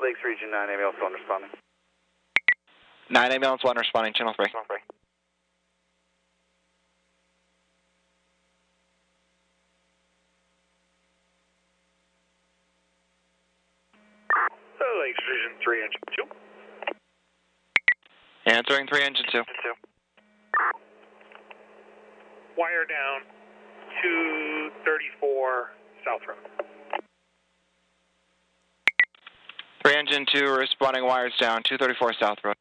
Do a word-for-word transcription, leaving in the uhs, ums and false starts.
Lakes Region nine ambulance one responding. nine ambulance one responding, channel three. Channel three. Lakes Region three, engine two. Answering three, engine two. two. Wire down, two thirty-four South Road. three, engine two, responding, wires down, two thirty-four South Road.